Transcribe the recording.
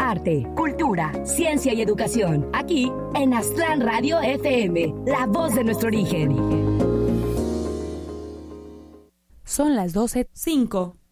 arte, cultura, ciencia y educación. Aquí en Aztlán Radio FM, la voz de nuestro origen. Son las 12:05.